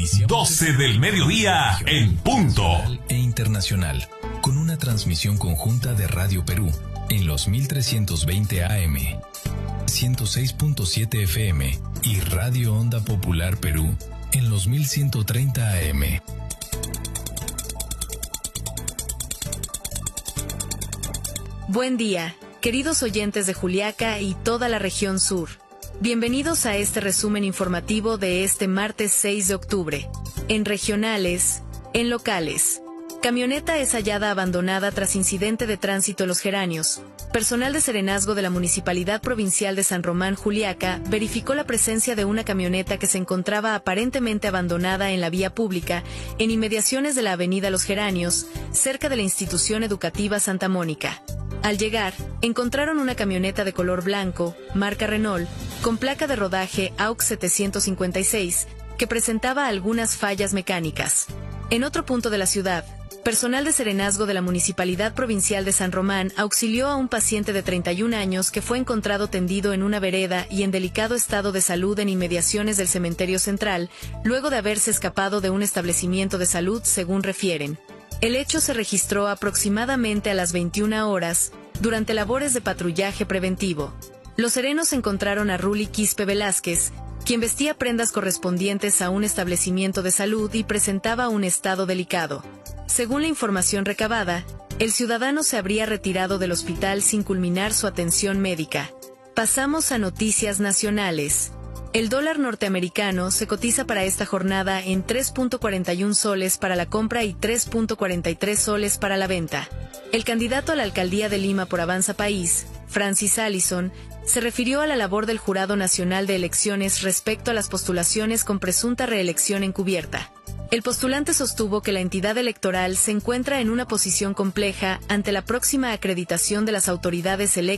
12 del mediodía en punto. E internacional, con una transmisión conjunta de Radio Perú en los 1320 AM, 106.7 FM y Radio Onda Popular Perú en los 1130 AM. Buen día, queridos oyentes de Juliaca y toda la región sur. Bienvenidos a este resumen informativo de este martes 6 de octubre. En regionales, en locales. Camioneta es hallada abandonada tras incidente de tránsito en Los Geranios. Personal de serenazgo de la Municipalidad Provincial de San Román, Juliaca, verificó la presencia de una camioneta que se encontraba aparentemente abandonada en la vía pública, en inmediaciones de la avenida Los Geranios, cerca de la institución educativa Santa Mónica. Al llegar, encontraron una camioneta de color blanco, marca Renault, con placa de rodaje AUX 756, que presentaba algunas fallas mecánicas. En otro punto de la ciudad, personal de serenazgo de la Municipalidad Provincial de San Román auxilió a un paciente de 31 años que fue encontrado tendido en una vereda y en delicado estado de salud en inmediaciones del cementerio central, luego de haberse escapado de un establecimiento de salud, según refieren. El hecho se registró aproximadamente a las 21 horas, durante labores de patrullaje preventivo. Los serenos encontraron a Ruli Quispe Velázquez, quien vestía prendas correspondientes a un establecimiento de salud y presentaba un estado delicado. Según la información recabada, el ciudadano se habría retirado del hospital sin culminar su atención médica. Pasamos a noticias nacionales. El dólar norteamericano se cotiza para esta jornada en 3.41 soles para la compra y 3.43 soles para la venta. El candidato a la alcaldía de Lima por Avanza País, Francis Allison, se refirió a la labor del Jurado Nacional de Elecciones respecto a las postulaciones con presunta reelección encubierta. El postulante sostuvo que la entidad electoral se encuentra en una posición compleja ante la próxima acreditación de las autoridades electas